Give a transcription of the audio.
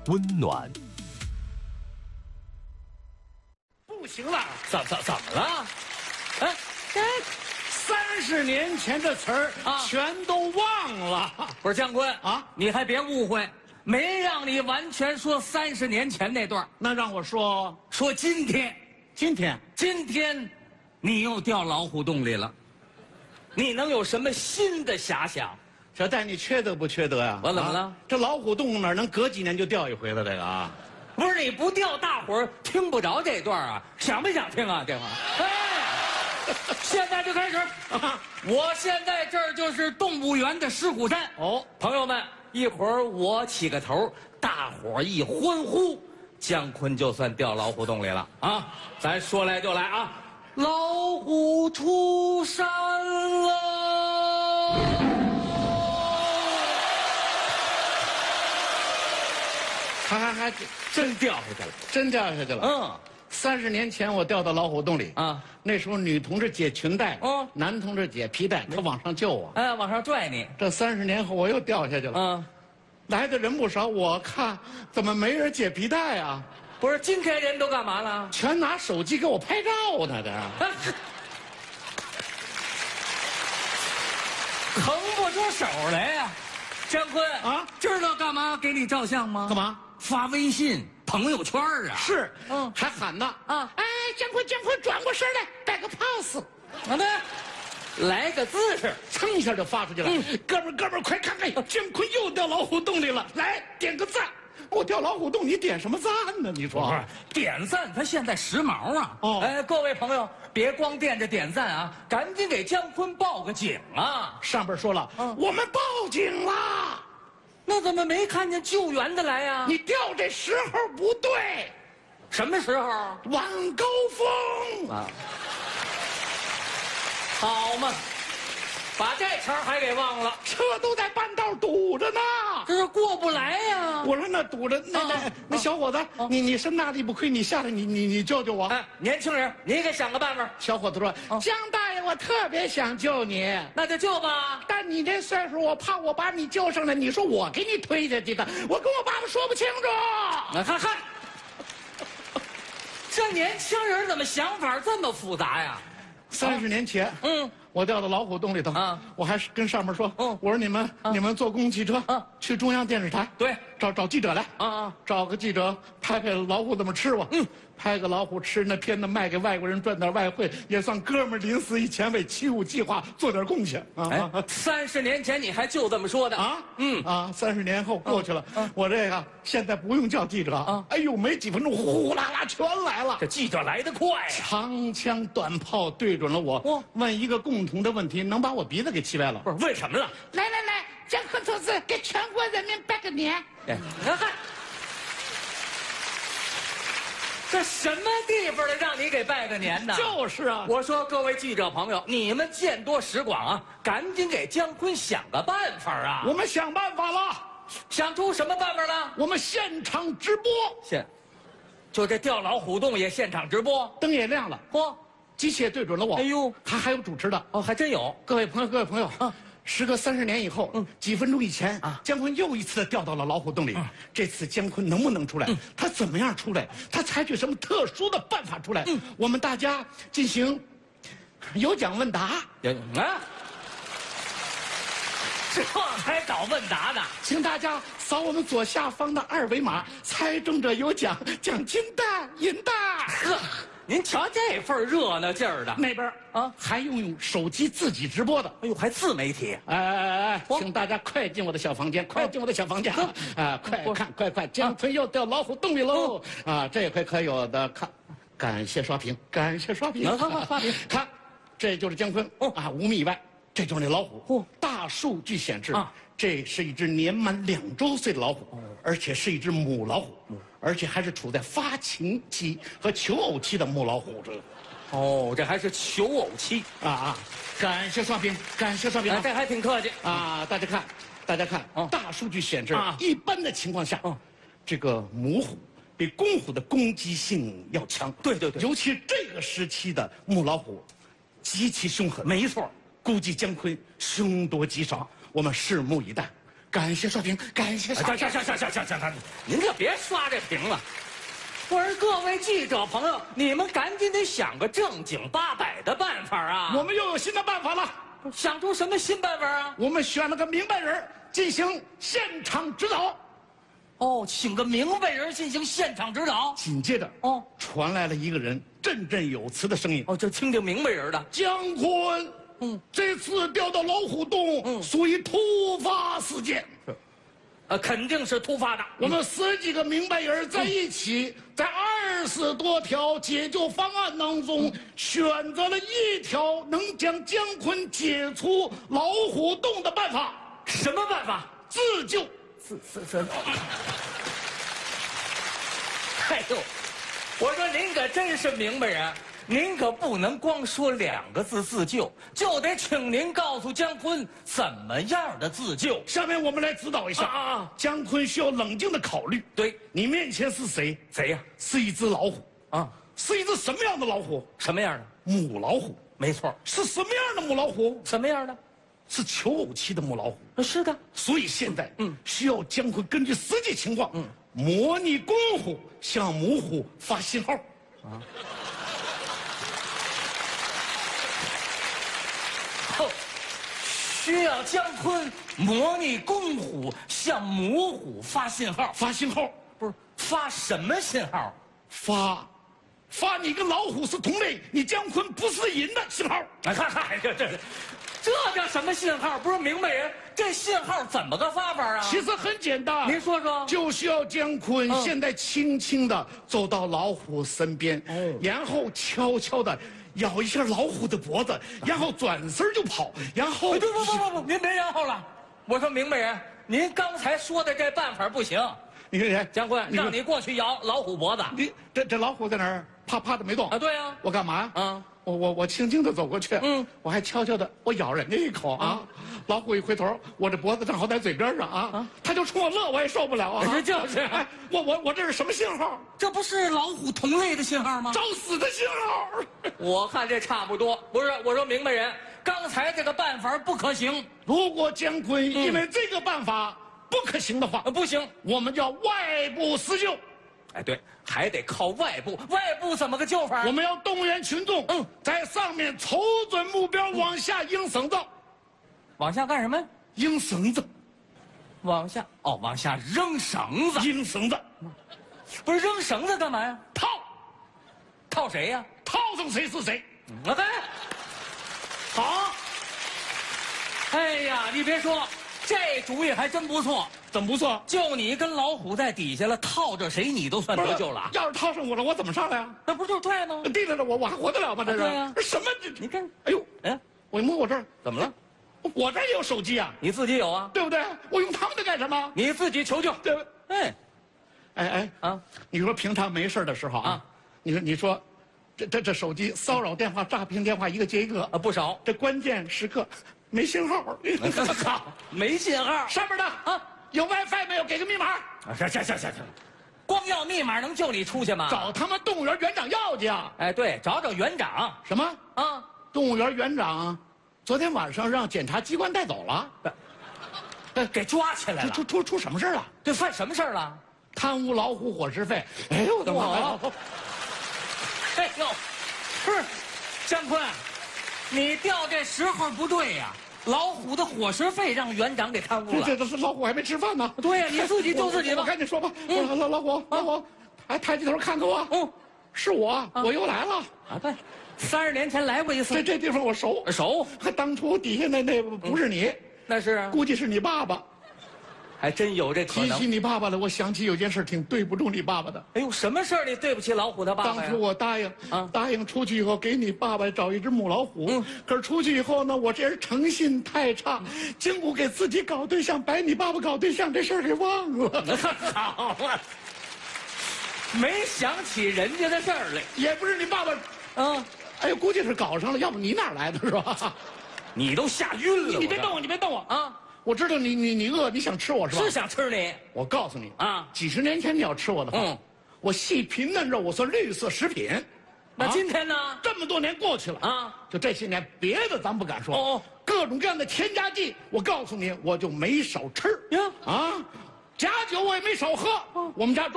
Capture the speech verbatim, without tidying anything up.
温暖。 不行了， 怎怎怎么了？哎， 这三十年前的词儿啊全都忘了。 不是姜昆啊你还别误会，没让你完全说三十年前那段， 那让我说， 说今天， 今天今天，你又掉老虎洞里了，你能有什么新的遐想？ 小戴，你缺德不缺德呀？ 我怎么了啊这老虎洞哪能隔几年就掉一回了？这个啊， 不是你不掉，大伙儿听不着这段啊，想不想听啊？这会儿，哎，现在就开始。我现在这儿就是动物园的狮虎山。 哦， 朋友们，一会儿我起个头，大伙儿一欢呼，姜昆就算掉老虎洞里了啊！咱说来就来啊，老虎出山了。 还还还真掉下去了。 真掉下去了。 嗯， 三十年前我掉到老虎洞里啊， 那时候女同志解裙带， 哦男同志解皮带，他往上救我。 哎，往上拽你。 这三十年后我又掉下去了， 嗯， 来的人不少，我看怎么没人解皮带啊？ 不是，今天人都干嘛了？ 全拿手机给我拍照呢，这。 啊腾不出手来呀、姜昆啊知道干嘛给你照相吗？ 干嘛？ 发微信朋友圈啊？ 是， 嗯还喊呢啊哎，姜昆，姜昆，转过身来，摆个 pose， 啊对，来个姿势。 噌一下就发出去了。 嗯哥们儿，哥们儿，快看看，姜昆又掉老虎洞里了，来点个赞。我掉老虎洞，你点什么赞呢？你说？ 不是点赞，他现在时髦啊！ 哦哎，各位朋友，别光惦着点赞啊，赶紧给姜昆报个警啊！ 上边说了， 嗯我们报警啦！ 那怎么没看见救援的来呀、 你掉这时候不对， 什么时候？ 晚高峰。 啊，好嘛，把这茬儿还给忘了， 车都在半道堵着呢。 这是过不来呀、 我说那堵着，那那啊那小伙子，你你身大力不亏，你下来，你你你救救我。 哎，年轻人，你给想个办法， 小伙子说：“姜大爷，我特别想救你， 那就救吧。 但你这岁数，我怕我把你救上来，你说我给你推下去的，我跟我爸爸说不清楚。 那看看，这年轻人怎么想法这么复杂呀？ 三十年前， 嗯， 我掉到老虎洞里头， 啊我还是跟上面说， 嗯我说你们你们坐公共汽车啊去中央电视台， 对， 找找记者来， 啊啊， 找个记者拍拍老虎怎么吃吧，嗯，拍个老虎吃那片子卖给外国人赚点外汇，也算哥们儿临死以前为七五计划做点贡献啊。 哎，三十年前你还就这么说的啊， 嗯啊，三十年后过去了，我这个现在不用叫记者啊，哎呦，没几分钟，呼啦啦全来了， 这记者来得快呀、 长枪短炮对准了我， 哦问一个共同的问题，能把我鼻子给气歪了。 不是问什么了？ 来来来，姜昆同志给全国人民拜个年。 哎，你看看，这什么地方了，让你给拜个年呢？ 就是啊， 我说各位记者朋友，你们见多识广啊，赶紧给姜昆想个办法啊！ 我们想办法了， 想出什么办法了？ 我们现场直播， 现，就这掉老虎洞也现场直播， 灯也亮了， 嚯！ 机器也对准了我。 哎呦， 还还有主持的。 哦，还真有。 各位朋友，各位朋友啊， 时隔三十年以后， 嗯几分钟以前啊姜昆又一次掉到了老虎洞里。这次姜昆能不能出来？他怎么样出来？他采取什么特殊的办法出来？我们大家进行有奖问答， 有啊，这还搞问答呢？ 请大家扫我们左下方的二维码，猜中者有奖，奖金大银大。 呵，您瞧这份热闹劲儿的， 那边啊啊，还用用手机自己直播的。 哎呦，还自媒体。 哎哎哎哎！ 哦请大家快进我的小房间，快进我的小房间啊！啊，快我看，快快，姜昆又掉老虎洞里喽！啊，这回可有的看，感谢刷屏，感谢刷屏， 啊好好刷屏看，这就是姜昆哦啊，五米以外，这就是那老虎嚯。 大数据显示啊， 这是一只年满两周岁的老虎，而且是一只母老虎，而且还是处在发情期和求偶期的母老虎。这哦，这还是求偶期， 啊啊！感谢刷屏，感谢刷屏啊！ 哎这还挺客气。 啊，大家看，大家看， 哦大数据显示， 啊一般的情况下， 哦这个母虎比公虎的攻击性要强。 对对对尤其这个时期的母老虎，极其凶狠。 没错， 估计姜昆凶多吉少，我们拭目以待。 感谢刷屏，感谢刷行行行行行行行，您就别刷这屏了。我说各位记者朋友，你们赶紧得想个正经八百的办法啊！ 我们又有新的办法了， 想出什么新办法啊？ 我们选了个明白人进行现场指导。 哦，请个明白人进行现场指导。 紧接着， 哦， 传来了一个人振振有词的声音：“ 哦，就听听明白人的。 姜昆，嗯，这次掉到老虎洞，嗯，属于突发事件。” 呃，肯定是突发的。 我们十几个明白人在一起，在二十多条解救方案当中，选择了一条能将姜昆解除老虎洞的办法。 什么办法？ 自救。 自自自。哎呦，我说您可真是明白人。您可不能光说两个字自救，就得请您告诉姜昆怎么样的自救。 下面我们来指导一下啊啊！ 姜昆需要冷静的考虑。 对， 你面前是谁？ 谁呀？ 是一只老虎啊， 是一只什么样的老虎？ 什么样的？ 母老虎。 没错。 是什么样的母老虎？ 什么样的？ 是求偶期的母老虎。 是的。 所以现在，嗯，需要姜昆根据实际情况，嗯，模拟公虎向母虎发信号。啊。 需要姜昆模拟公虎向母虎发信号。 发信号不是发什么信号？ 发，发你跟老虎是同类，你姜昆不是人的信号。 哎嗨嗨，这这这叫什么信号？不是明白人，这信号怎么个发法啊？ 其实很简单， 您说说。 就需要姜昆现在轻轻的走到老虎身边，哦，然后悄悄的咬一下老虎的脖子，然后转身就跑，然后不不不不不，您别然后了。我说明白人，您刚才说的这办法不行。 你看， 姜昆，让你过去咬老虎脖子。 你这这老虎在哪儿？趴趴着没动啊？对呀。 我干嘛？ 啊， 我我我轻轻的走过去，嗯，我还悄悄的我咬人家一口啊。老虎一回头，我这脖子正好在嘴边上啊，他就冲我乐，我也受不了啊。 这就是， 哎，我我我这是什么信号？ 这不是老虎同类的信号吗？ 找死的信号！ 我看这差不多。不是，我说明白人，刚才这个办法不可行。 如果姜昆因为这个办法不可行的话， 不行， 我们叫外部施救。 哎，对，还得靠外部。外部怎么个救法？ 我们要动员群众，嗯，在上面瞅准目标，往下扔绳子。 往下干什么？ 扔绳子。 往下哦，往下扔绳子。 扔绳子， 不是扔绳子干嘛呀？ 套， 套谁呀？ 套上谁是谁。 啊，对，好。哎呀，你别说，这主意还真不错。 怎么不错？ 就你跟老虎在底下了，套着谁你都算得救了。 要是套上我了，我怎么上来啊？ 那不就是对吗？ 地着了我，我还活得了吗？这是。 对呀。 什么这？ 你看， 哎呦，哎，我摸我这儿怎么了？ 我这儿也有手机啊。 你自己有啊？ 对不对？我用他们的干什么？ 你自己求救。 对。 哎， 哎哎啊！你说平常没事的时候啊，你说你说，这这这手机骚扰电话、诈骗电话一个接一个啊，不少。 这关键时刻没信号。 操，没信号。 上面的啊，有 WiFi 没有？给个密码。 啊，行行行行行，光要密码能救你出去吗？ 找他们动物园园长要去啊！ 哎，对，找找园长。 什么啊？ 动物园园长昨天晚上让检察机关带走了， 给给抓起来了。 出出出什么事了？ 这犯什么事了？ 贪污老虎伙食费。哎呦我的妈呀！ 哎呦，不是，姜昆，你调这时候不对呀。老虎的伙食费让园长给贪污了。 这这是老虎还没吃饭呢。 对呀，你自己救自己吧。 我赶紧说吧。老老老虎老虎，哎，抬起头看看我。嗯，是我，我又来了。 啊，对，三十年前来过一次。 这这地方我熟熟。 还当初底下那那不是你， 那是估计是你爸爸。 还真有这可能。 提起你爸爸了，我想起有件事挺对不住你爸爸的。 哎呦，什么事儿你对不起老虎他爸爸呀？ 当初我答应啊，答应出去以后给你爸爸找一只母老虎。嗯，可是出去以后呢，我这人诚信太差，经不给自己搞对象，把你爸爸搞对象这事儿给忘了。 好啊，没想起人家的事儿来。 也不是你爸爸，嗯，哎呦，估计是搞上了，要不你哪来的是吧？ 你都吓晕了。 你别动我，你别动我啊！ 我知道你你你饿，你想吃我是吧？ 是想吃你。 我告诉你啊， 几十年前你要吃我的话，嗯，我细皮嫩肉，我算绿色食品。 那今天呢？ 这么多年过去了啊，就这些年，别的咱不敢说。哦，个各种各样的添加剂，我告诉你，我就没少吃呀啊，假酒我也没少喝，我们家。